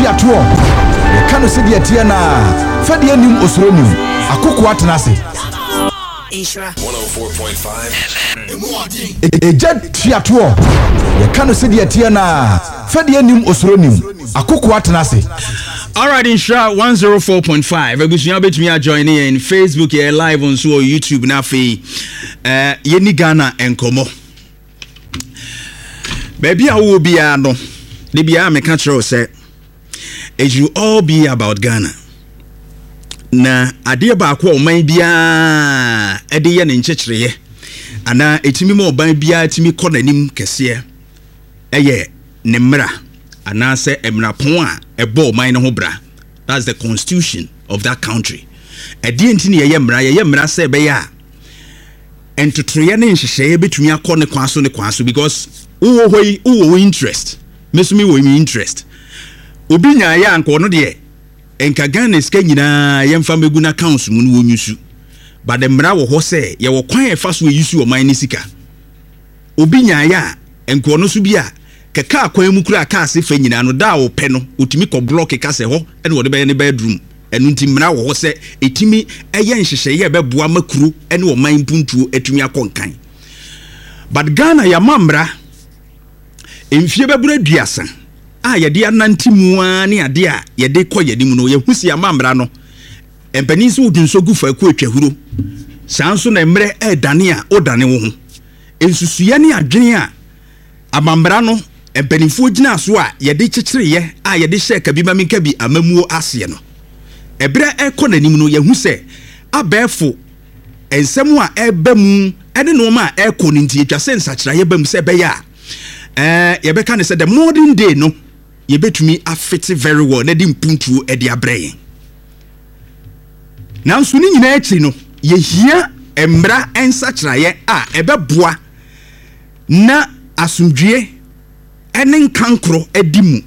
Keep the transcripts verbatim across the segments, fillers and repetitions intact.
tuato ye kanu se de atia na fa de anim osronim akoko atenase Ishra one oh four point five eja tuato ye kanu se de atia na fa de anim osronim akoko atenase. All right, Insha one oh four point five. Ebusunya betumi a join in Facebook here live on so YouTube na fe eh yeni Ghana enkomo. Baby a wo bia no. De bia me ka kire say it should all be about Ghana. Na ade ba ko oman bia e de ye ne nchekireye. Ana etimi mo oban bia etimi kɔ nanim kese eye ne mra. And say emra pon a ebo man ho bra. That's the constitution of that country. E di ntini ye mra ye mra say be ya entotroye ne nhyehyeye betumi akɔ ne kwanso ne kwanso because wo hoi wo interest mesumi wo mi interest obi nya ya anko no de enka Ghana ska nyina ye mfa megu na council mu no wonyusu but the mra wo ho say ye wo kwan e fa so yusu o man ne sika obi nya ya enko no so bi a keka akwan mu kura ka ase fa nyina no da wo pɛ no otimi kɔ block ka se ho ene wo de bɛyɛ ne bedroom enu nti mra wo ho se etimi ɛyɛ nhyehyɛ ye bɛboa makuru ene wo man puntuo etumi akɔnkan but Ghana ya mamra emfie bɛbura duasa a ye de ananti mu a ne ade a ye de kɔ ye nim no ye husi ya mamra no empani so odunso gu fa ku atwahuro sanso na mre e dane a odane wo ho ensusuye ne adwene a amambra no empanifo gina so a ye de kyekireye a ye de hye kabi ma minka bi amamuo ase no ebre ekɔ nanim no ye hu se abefo ensem a eba mu ene no ma ekɔ ninti etwa se nsakira ye bam se be ya eh ye be ka ne se the modern day no ye betumi afit very well na di mpuntuo e de abrɛ nanso ni nyina akyi no ye hia embra ensakira ye a ebeboa na asundwie ene nkankro edimu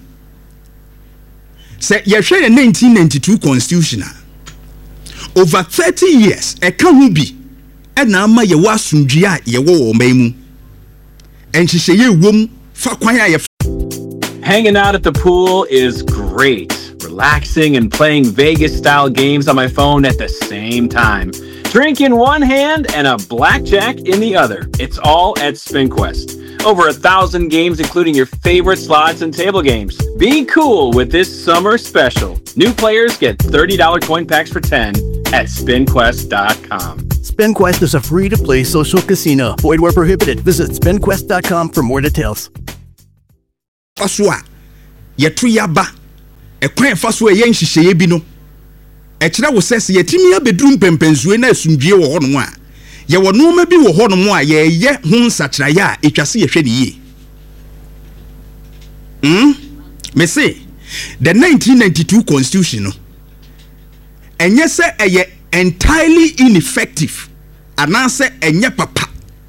se ye hwe nineteen ninety-two constitution over thirty years e ka hu bi e na ama ye wa asundwie a ye wo wo mu enhyehyɛ ye wom fa kwan a ye. Hanging out at the pool is great. Relaxing and playing Vegas-style games on my phone at the same time. Drink in one hand and a blackjack in the other. It's all at SpinQuest. Over a thousand games, including your favorite slots and table games. Be cool with this summer special. New players get thirty dollars coin packs for ten at spin quest dot com. SpinQuest is a free-to-play social casino. Void where prohibited. Visit spin quest dot com for more details. Faswa, yetu yaba, ekwen faswa ye nhyehyeye bi no. Ekira wo sese yetimi abedrum pempensue na asundwie wo ho no a. Ye wo no ma bi wo ho no mo a ye ye hu nsakiraye a etwase ye hwe ne yi. Hmm? Me say the nineteen ninety-two constitution no. Enye se eye entirely ineffective. Anase enye papa.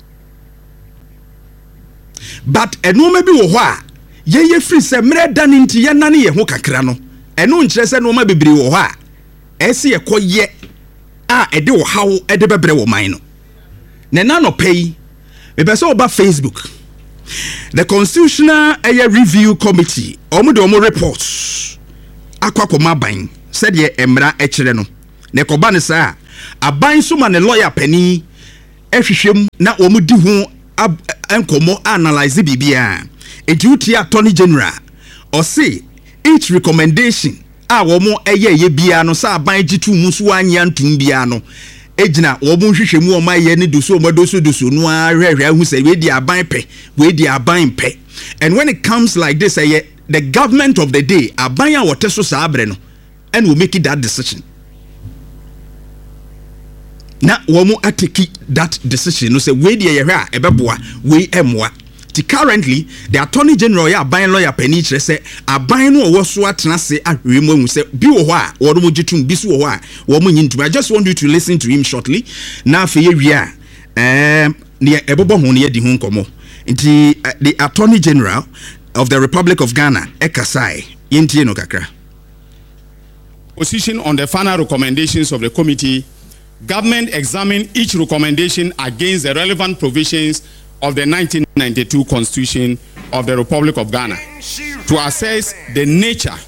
But eno ma bi wo ho a ye ye free se mre dan nti ye nane ye ho kakra no. Eno nkyere se no ma bebere wo ho a. Ese ye koye a ede wo hawo ede bebre wo man no. Nena no pay. Me be so ba Facebook. The Constitutional Area Review Committee omo de omo reports akwakoma ban said ye emra ekire no. Ne koba ne sa aban so ma ne lawyer pani ehwehwem na omo di ho enkomo analyze bibia. Eduty Attorney General or say each recommendation a womo eye ye bia no sa aban gitu mu so anya ntum bia no ejina womo hwehwe mu o ma ye ne doso o ma doso doso no ahwehwe hu se we di aban pe we di aban pe. And when it comes like this eh, the government of the day aban a wote so sa abre no and will make it that decision. Na womo ateki that decision no say we di ye hwe a ebeboa we emwa. Currently, the Attorney General ya aban lawyer pani kire se aban no wo so atena se ahwe mu hu se bi wo ho a wo mo gitum bi so wo ho a wo mo nyintum. I just want you to listen to him shortly. Na fe ye wi a eh ne ebobo ho ne ye di hu nkomo. Nti uh, the Attorney General of the Republic of Ghana ekasai yentie no kakra. Position on the final recommendations of the committee, government examine each recommendation against the relevant provisions of the nineteen ninety-two Constitution of the Republic of Ghana to assess the nature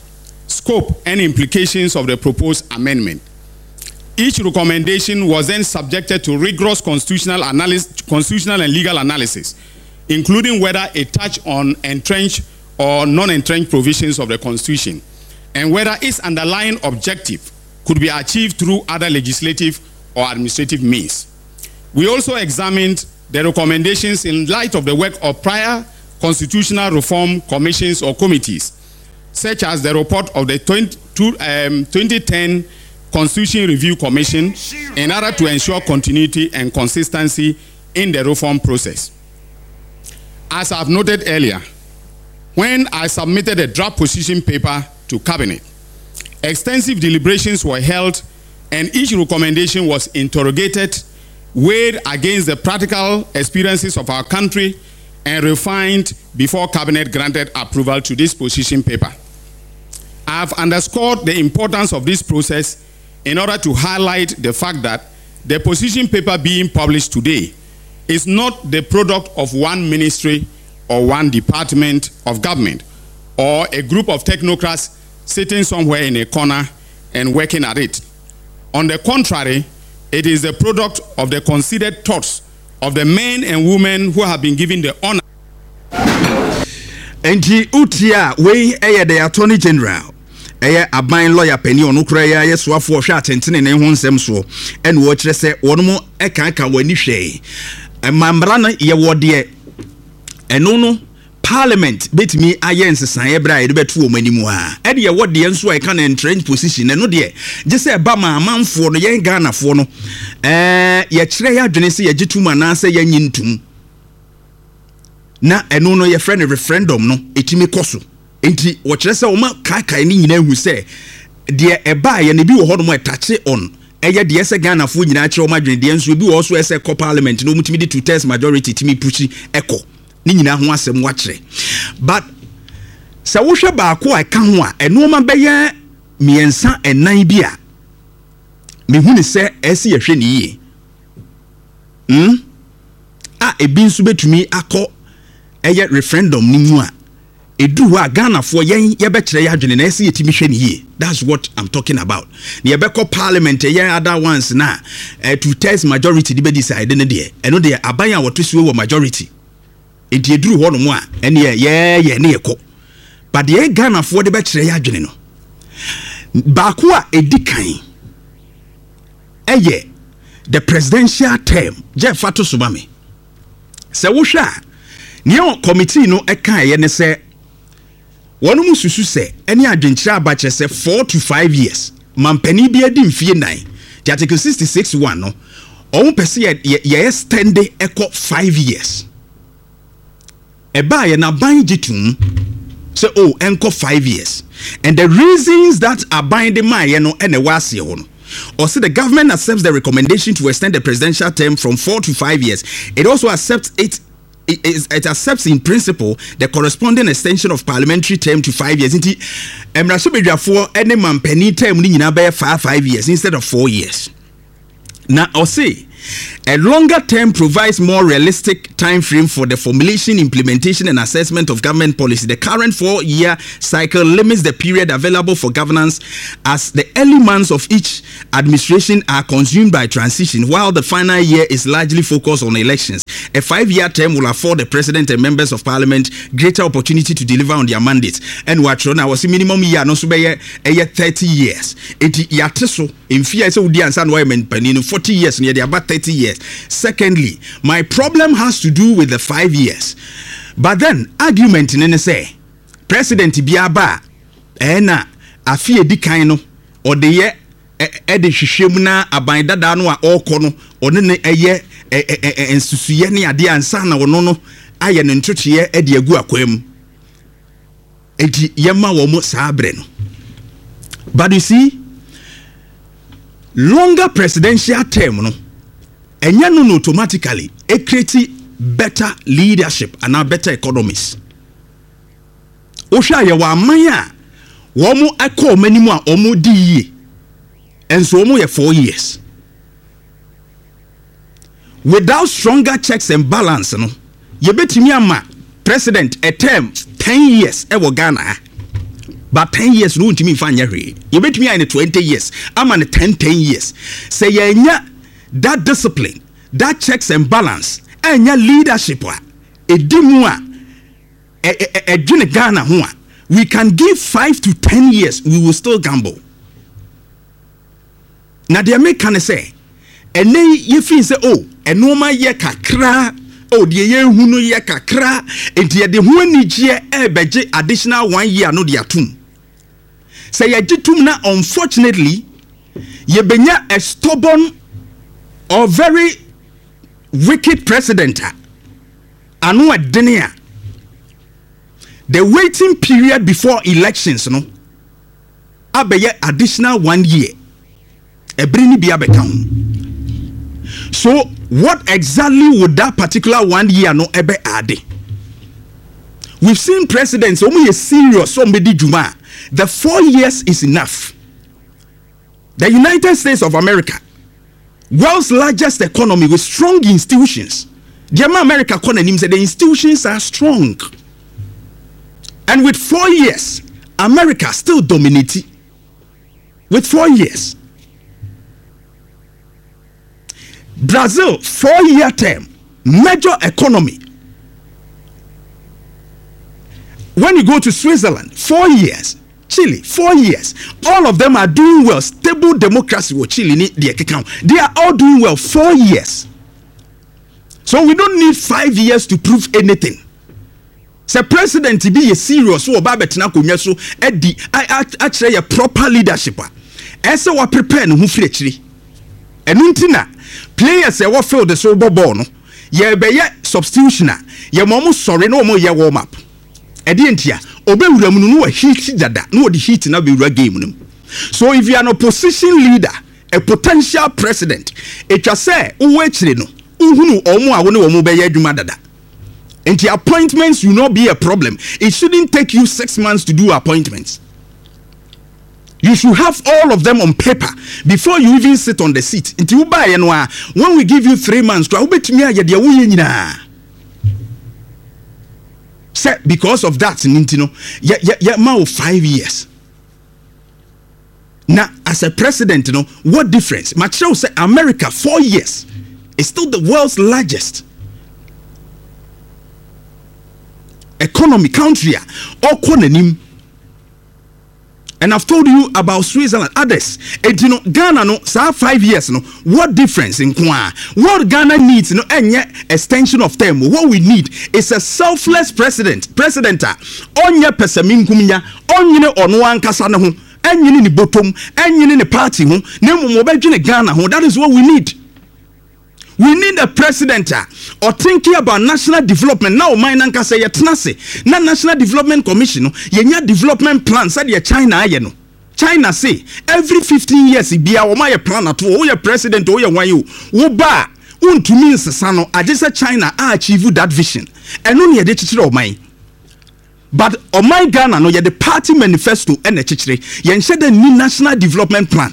scope, and implications of the proposed amendment. Each recommendation was then subjected to rigorous constitutional analysis, constitutional and legal analysis, including whether it touched on entrenched or non-entrenched provisions of the Constitution, and whether its underlying objective could be achieved through other legislative or administrative means. We also examined the recommendations in light of the work of prior constitutional reform commissions or committees, such as the report of the twenty ten Constitution Review Commission, in order to ensure continuity and consistency in the reform process. As I've noted earlier, when I submitted a draft position paper to Cabinet, extensive deliberations were held and each recommendation was interrogated, weighed against the practical experiences of our country, and refined before Cabinet granted approval to this position paper. I have underscored the importance of this process in order to highlight the fact that the position paper being published today is not the product of one ministry or one department of government or a group of technocrats sitting somewhere in a corner and working at it. On the contrary, it is the product of the considered thoughts of the men and women who have been given the honor. Enti utia we eye the Attorney General eye aban lawyer penny onu kura ya yesoafo hwe atentene ne ho nsem so ene wo kire se wono e kan kan wani hwe emambra na ye wode eno no Parliament betimi aye nsesan ye bra ye betu o manimu a e de ye wode nso e kan entrenched position eno de je se ba ma amanfo no ye Ghana fo no eh ye kire ya dwene se ye gituma na se ye nyintum na eno no ye friend referendum no etimi koso enti wo kire se o ma kaikai ni nyina hu se de e ba ye ne bi wo ho no mo etache on eye de se Ghana fo nyina kire o ma dwene de nso bi wo so ese ko Parliament no mutimi de two thirds majority timi pushi eko ni nyina ho asem wa kire but se wo hwe ba ko aka ho a eno ma beye miensa enan bi a me hu ni se ese ye hwe ni yi hm a ebi nso betumi akọ eye referendum ni mu a edu wa Ghana for yen ye be kire ya dwene na ese yetimi hwe ni yi. That's what I'm talking about. Ni ye be ko Parliament ye other ones na uh, two thirds majority di be decide ne de eno de aban a wotosuo wo majority enti eduru ho no mu a ene ye ye ye ne yeko but ye Ghana for de be kire ya dwene no ba ko a edikan eye the presidential term je fato subame se wo hwa Neo committee no eka ye ne se wonu mususu se eni adwenkyira abache se four to five years mampani bi adi mfie nine the article sixty-six one no owo pese ye ye extend eko five years eba ye na ban gitum se oh enko five years and the reasons that are binding my ye no ene wase ho no or say the government accepts the recommendation to extend the presidential term from four to five years. It also accepts it It, is, it accepts in principle the corresponding extension of parliamentary term to five years. Inti emraso bedwafo ene mampani term ni nyina be five five years instead of four years. Now, I'll say a longer term provides more realistic time frame for the formulation, implementation, and assessment of government policy. The current four-year cycle limits the period available for governance as the early months of each administration are consumed by transition, while the final year is largely focused on elections. A five-year term will afford the president and members of parliament greater opportunity to deliver on their mandates. And what now was minimum year no so be thirty years. It yateso in fear so di ansan why men panino forty years near the about thirty years. Secondly, my problem has to do with the five years. But then argument in say President Biaba ena afie di kan no or the ye e de hwehwem na aban dada no a okono one ne eye ensusuye ne ade ansa na wono no aye ne ntotoye e de agu akwam enti yema wo mo sabre no. But you see, longer presidential term no enya no automatically e create better leadership and a better economies. O sha ye wa aman a wo mo akọ manimu a omo di yi enso omo ye four years without stronger checks and balance no ye betimi ama president a term ten years e wo Ghana but ten years no ntimi fa nya hwe ye betumi in twenty years ama ne ten ten years say ye nya that discipline, that checks and balance enya leadership a edimu a edwene Ghana ho a we can give five to ten years we will still gamble. Na de make can say ene ye fin say oh enoma ye kakra oh de ye hu no ye kakra enti ye de ho anigye e beje additional one year no de atum. Say ye gitum na unfortunately ye benya a stubborn or very wicked president anu adene a the waiting period before elections no abeye additional one year ebrini bi abeka ho. So what exactly would that particular one year no ebe ade? We've seen presidents omo ye serious so mbedi juma. The four years is enough. The United States of America, world's largest economy with strong institutions. The America economy said the institutions are strong. And with four years, America still dominates. With four years. Brazil, four-year term, major economy. When you go to Switzerland, four years. Chile, four years. All of them are doing well. Stable democracy with Chile, they are all doing well. Four years. So we don't need five years to prove anything. Say president to be a serious so obabetina konya so edi actually a proper leadership. Ese wa prepare no hu frechiri. Enu ntina players e wo field so bobo no ye be ye substitution a ye momo sorry no mo ye warm up. Edi entia obewura mu no wa heat dada no the heat na be wura game no. So if you are an opposition leader, a potential president, it just say uwe chire no uhunu omo a wo ne wo mo be ye adwuma dada. And the appointments will not be a problem. It shouldn't take you six months to do appointments. You should have all of them on paper before you even sit on the seat. When we give you three months, because of that, you five years. Now, as a president, you know what difference? Machel said America four years is still the world's largest economy country or konanim. And I've told you about Switzerland, others. And you know, Ghana no, so five years no. What difference in Kwa? What Ghana needs no any extension of term. What we need is a selfless president. President onye pesamin kumnya, onye onwan kasana ho, enye ni bottom, enye ni party ho, ne mo mo bedwene Ghana ho. That is what we need. We need a president uh, or thinking about national development. Now, my nanka say yetnase. Na National Development Commission, no, yenya development plan. Said ye China, ye no. China say every fifteen years, it be a my plan at all. Your president, or your one you. Woba, un to mean sano. I just said China, I achieve that vision. And only a digital of mine. But on my Ghana, no, ye the party manifesto and a chichre. Yen shed the new national development plan.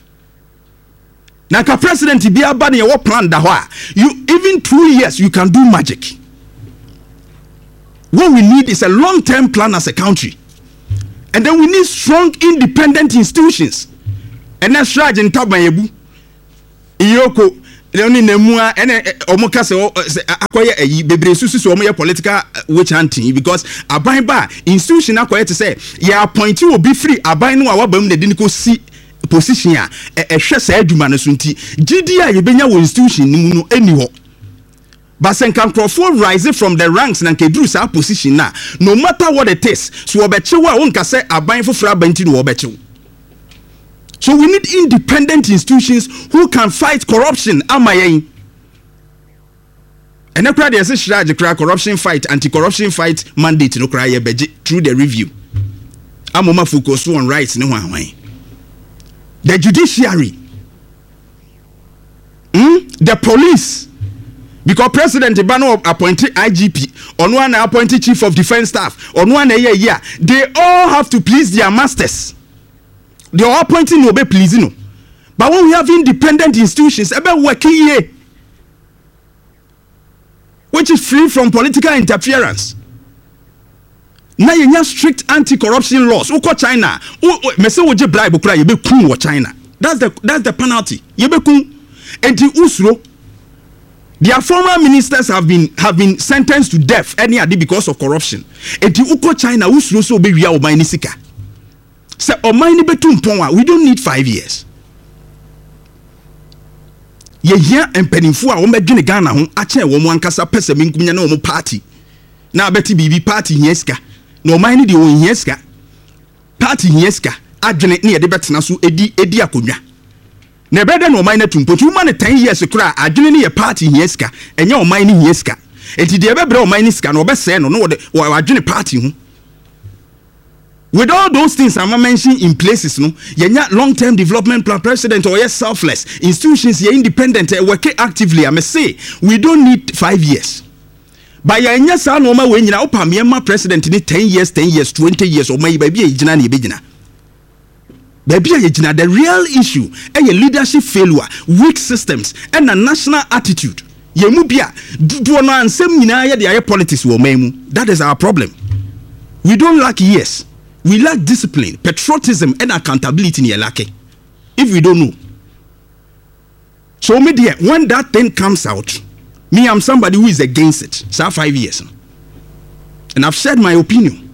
Naka president be a bani your plan da you even two years you can do magic. What we need is a long-term plan as a country, and then we need strong independent institutions. And that's right in Tabayebu, Iyoko, Leoni Nemua, and Omokase acquire a baby susu omo political witch hunting because Abaiba institution acquire to say ya appoint you will be free. Abai no our bam de didn't see. Position a ehwe sa adwuma no so nti gidi a yebenya wo institution ni mu no eni ho but sen kan crofo rise from the ranks na kedru sa position na no matter what it is so obechewo a wonka say aban foforo abanti no obechewo. So we need independent institutions who can fight corruption amayen and ekra dey say shiraje kra corruption fight anti-corruption fight mandate no kra ye beje through the review amoma focus on rights ne ho ahwan. The judiciary, mm? The police, because President Ibano appointed I G P, on one appointed Chief of Defense Staff, on one a year, yeah, they all have to please their masters. They are appointing no be pleasing no. But when we have independent institutions, about working here, which is free from political interference, na yenya strict anti-corruption laws. Uko China, me say woje bribe kura ye be kun wo China. That's the that's the penalty. Ye be kun. Enti usro. Their former ministers have been have been sentenced to death any ade because of corruption. Enti uko China usro so be wia o man ni sika. Say o man ni betu mpon a we don't need five years. Ye hia empanimfo a wo medwene Ghana ho a chen wo mo ankasa pese minkunya na wo mo party. Na beti bibi party hia sika. Na o man ni de wo hia sika. Party hia sika. Adwene ne ye de betena so edi edi akonwa. Na beda no man na tumpo tu man ten years kura adwene ne ye party hia sika. Enye o man ni hia sika. Enti de bebre o man ni sika na obese no no wo de adwene party ho. With all those things I'm mentioning in places, no, yenya long-term development plan president or yes selfless institutions, ye independent, work actively. I may say we don't need five years. But yenya sa no ma we nyina opa me president ni ten years, ten years, twenty years or my baby ejina na ebejina. Baby ejina the real issue e ye leadership failure, weak systems and a national attitude. Ye mu bia do no ansem nyina ye de politics wo man mu. That is our problem. We don't lack years. We lack discipline, patriotism, and accountability in Yelake. If we don't know. So, me dear, when that thing comes out, me, I'm somebody who is against it. So, five years. And I've shared my opinion.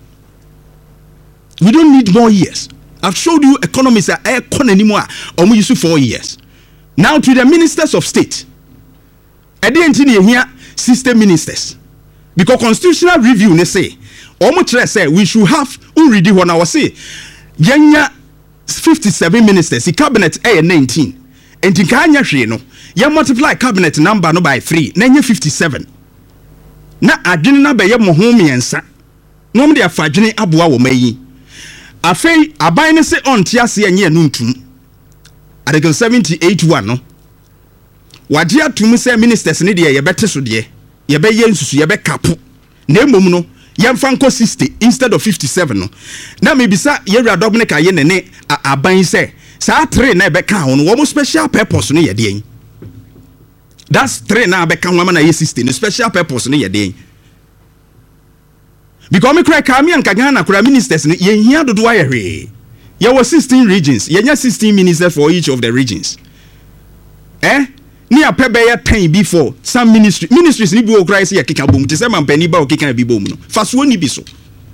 We don't need more years. I've showed you economists are air con anymore. Or we used to four years. Now, to the ministers of state. I didn't hear system ministers. Because constitutional review, they say, Omo say we should have already when I was say yenya fifty-seven ministers, the cabinet a nineteen. And in Kanya no, you multiply cabinet number no by three, then fifty-seven. Na adwene na be ye mo ho miensa. No me de afadwene aboa wo mayi. Afei aban ne se onte ase enye nuntum. Article seventy-eight one no. Wade atum se ministers ne de ye bete so de ye be ye nsusu ye be kapo. Na emom no yemfanko sixty instead of fifty-seven no. Na me bisa yewura dobne ka ye ne ne aban se sa three na be ka ho no wo special purpose no ye de. That's three na be ka ho ma na ye sixty no special purpose no ye de. Because me cry ka me anka Ghana kura ministers no ye hia dodo aye hwe. Ye was sixteen regions. Ye nya sixteen ministers for each of the regions. Eh? Ni apebe ya ten before some ministry ministries ni bi o cry say keka bom te say man pani ba o keka bi bom no fasuo ni bi so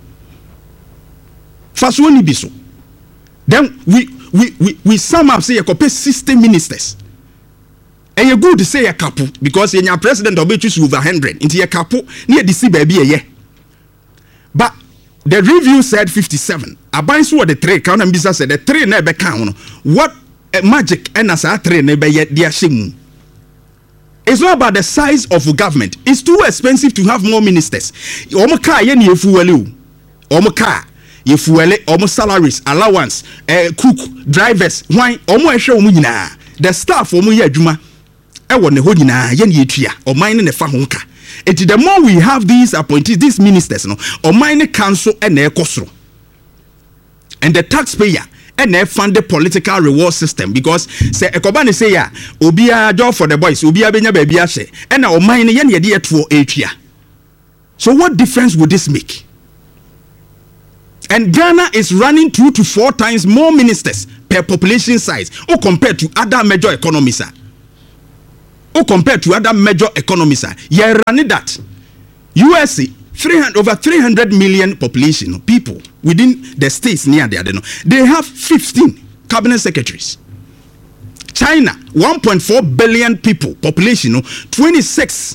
fasuo ni bi so then we we we we sum up say you copy system ministers and you good to say a couple because your president obe choose over one hundred into a couple near the see baby ye but the review said fifty-seven aban so the three count and business said the three na be count what uh, magic and as a three na be ye dia shemu. It's not about the size of government. It's too expensive to have more ministers. Omo car ye ni efuwele o. Omo car ye fuwele, omo salaries, allowance, eh, cook, drivers, why omo ehwe omo nyina. The staff omo ye adwuma e wo ne ho nyina ye ni etua. Oman ne fa ho nka. And the more we have these appointees, these ministers no, oman ne council e na ekosoro. And the taxpayer and they fund the political reward system because say ekobane say ya obia job for the boys obia benya ba bia hye and na o man ne ye ne de eto etua. So what difference would this make? And Ghana is running two to four times more ministers per population size or compared to other major economies or compared to other major economies. Yeah, running that U S A three hundred over three hundred million population people within the states near there, they have fifteen cabinet secretaries. China, one point four billion people population, twenty-six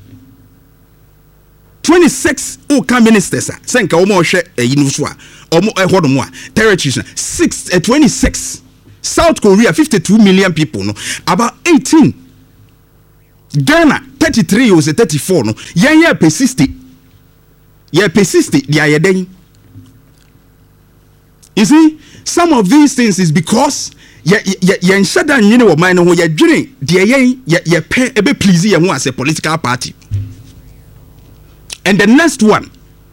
twenty-six oh ministers. Senka omo hwe yinuswa omo ehwodo mo territories six twenty-six. South Korea fifty-two million people no about eighteen. Ghana thirty-three or thirty-four no yen ye persist. Ye persist they are then. You see, some of these things is because ye ye ye nshada nyine wo man no ye dwene de ye ye ye pe ebe please ye ho as a political party. And the next one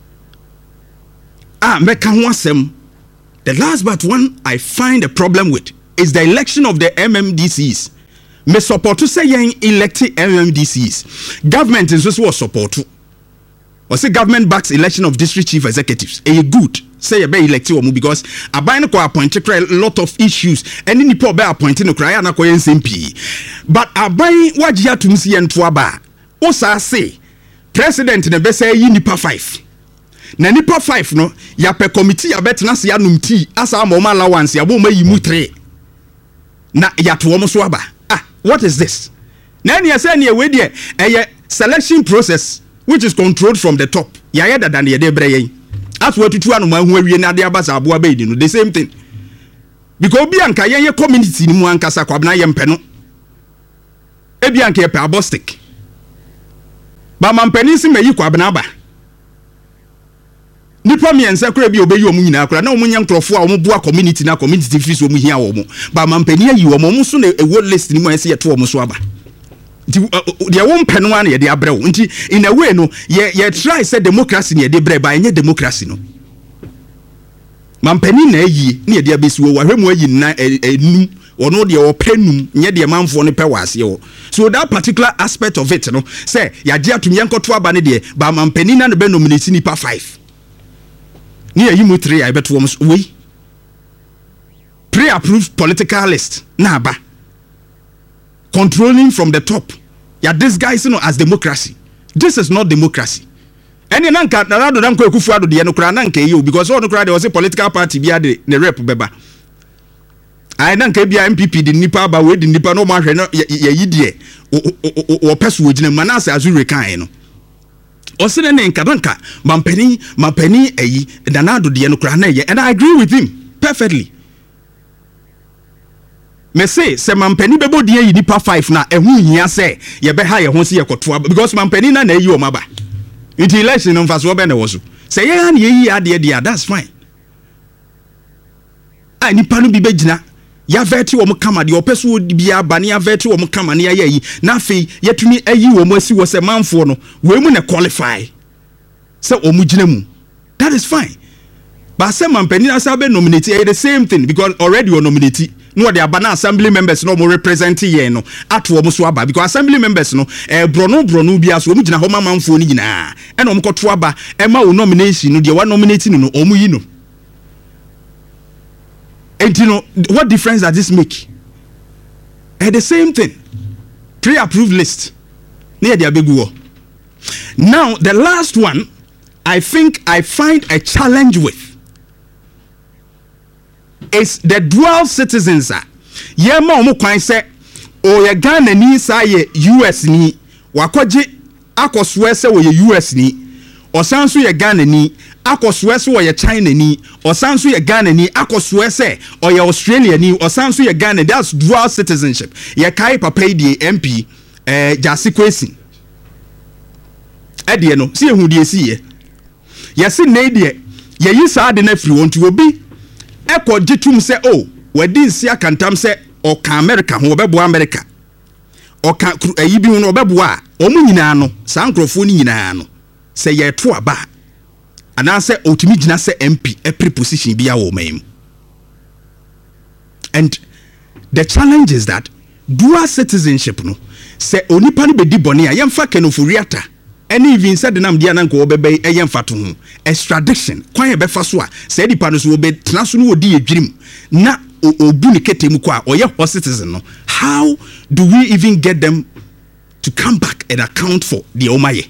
ah meka ho asem, the last but one I find a problem with is the election of the M M D Cs. Me support to say yen elect M M D Cs. Government is also support to. or say government backs election of district chief executives. A good say a be elected omu because aban ko appoint a lot of issues and ni po be appointing no cry na ko yen M P. But aban wagya tum si ento aba. O sa say president ne be say yi nipa five. Na nipa five no ya pe committee ya betena se anum tea asa ma ma allowance ya bo ma yi mu three. Na ya to omo so aba. Ah, what is this? Na ne say ne we de eh selection process which is controlled from the top. Ya ya dada ne de bre yen. As what tutu anu ma hu awie na de abasa abo aba idi no the same thing. Because obi anka yen ye community ni mu ankasa kwabna ye mpe no. Ebi anka ye pe abostic. Ba mampani si meyi kwabna ba. Nipa miensa kura bi obeyi omu nyina kura na omu nya nkrofo a omu bua community na community fees omu hia omu. Ba mampani ayi omu omu so na ewo list ni mu ese ye to omu so aba. Nti de won penu an ye de abrew. Nti in a way no ye ye try say democracy ne de bre ba enye democracy no. Mampani na ayi ne de abesi wo wahwemu ayi na enum ono de openum nye de manfo ne pe wase wo. So that particular aspect of it no say ya je atum yenkoto aba ne de ba mampani na no be nominate nipa five. Ni ayi mu three I beto wo we pre-approved political list na ba controlling from the top. Ya this guy is you know as democracy. This is not democracy. Any nanka na do dan ko ekufu ado de no kra nanka yi because all no kra de was a political party bia de ne rep beba. Ai nanka bia M P P de nipa ba we de nipa no ma hwe no ya yi de o peso ogina manase azure kan no. Osene ne nka danka mampani mampani eyi danado de no kra na ye, and I agree with him perfectly. Me say se mampani bebo de yi nipa five na ehu hia se ye be ha ye ho se ye koto because mampani na na yi o maba. Inti election no mfaso be na wo so. Se ye ha na ye yi ade de that's fine. Ah nipa no bi begina ya veti wo mkama de opeso bia ba ne ya veti wo mkama ne ya yi na fe yetumi ayi wo mo asi wo se manfo no we mu ne qualify se o mu gina mu. That is fine. But se mampani na sa be nominate eh, the same thing because already you nominate no de abana assembly members no mo represent ye no ato wo so aba because assembly members no eh brono brono bia so o mu gina ho manfo ni gina e no mo koto aba e ma wo nomination no de wa nominate no o mu yi no. And you know, what difference does this make? Eh, the same thing. Pre-approved list. Near the Abeguo. Now, the last one, I think I find a challenge with is the dual citizens. Ye ma omo kwan se o ye Ghana ni sa ye U S ni wakoje akoswe se wo ye U S ni osanso ye Ghana ni akoswe se wo ye China ni osanso ye Ghana ni akoswe se o ye Australia ni osanso ye Ghana. That's dual citizenship. Ye kai papa di M P eh Jasi Kwesi edie no si ehu die si ye ye si na edie ye yi sa de na firi wonti obi ekọ gitum se o wadi nsi akantam se o ka America ho obebo America o ka ayi bi ho no obebo a omu nyina no sa nkrofo ni nyina no se ye to aba ana se otimi gina se M P e preposition bia wo mem. And the challenge is that dual citizenship no se onipa no be di bone a yemfa kenoforiata any even said the nam dia na nko obebe e yemfa to ho extradition kwan e be fa so a se dipa no so obe tena so no odi edwirim na obu ne ketemu kwa oye ho citizen no. How do we even get them to come back and account for the omaye?